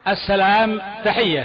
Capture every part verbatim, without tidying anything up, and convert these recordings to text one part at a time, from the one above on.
السلام تحية.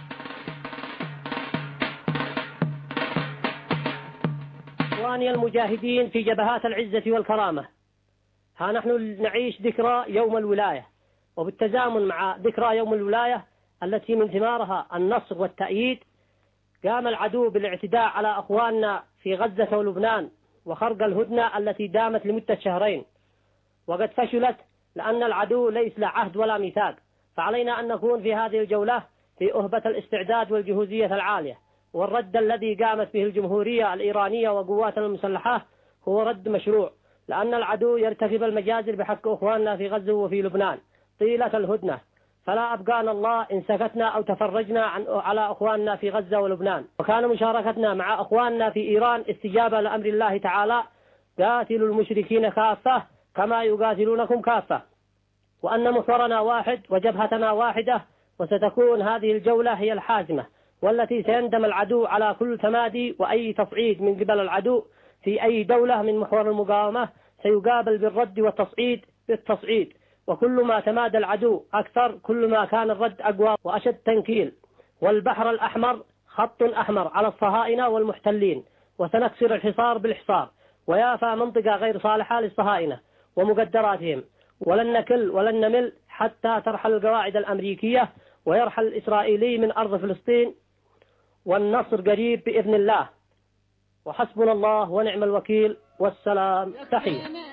إخواني المجاهدين في جبهات العزة والكرامة، ها نحن نعيش ذكرى يوم الولاية، وبالتزامن مع ذكرى يوم الولاية التي من ثمارها النصر والتأييد، قام العدو بالاعتداء على أخواننا في غزة ولبنان وخرق الهدنة التي دامت لمدة شهرين، وقد فشلت لأن العدو ليس له عهد ولا ميثاق. فعلينا أن نكون في هذه الجولة في أهبة الاستعداد والجهوزية العالية، والرد الذي قامت به الجمهورية الإيرانية وقواتنا المسلحة هو رد مشروع، لأن العدو يرتكب المجازر بحق أخواننا في غزة وفي لبنان طيلة الهدنة، فلا أبقانا الله إن سكتنا أو تفرجنا عن على أخواننا في غزة ولبنان. وكان مشاركتنا مع أخواننا في إيران استجابة لأمر الله تعالى: قاتلوا المشركين كافة كما يقاتلونكم كافة، وأن محورنا واحد وجبهتنا واحدة، وستكون هذه الجولة هي الحازمة والتي سيندم العدو على كل تمادي، وأي تصعيد من قبل العدو في أي دولة من محور المقاومة سيقابل بالرد والتصعيد بالتصعيد، وكل ما تمادى العدو أكثر كل ما كان الرد أقوى وأشد تنكيل. والبحر الأحمر خط أحمر على الصهاينة والمحتلين، وسنكسر الحصار بالحصار، ويافا منطقة غير صالحة للصهاينة ومقدراتهم، ولن نكل ولن نمل حتى ترحل القواعد الأمريكية ويرحل الإسرائيلي من أرض فلسطين، والنصر قريب بإذن الله، وحسبنا الله ونعم الوكيل، والسلام تحية.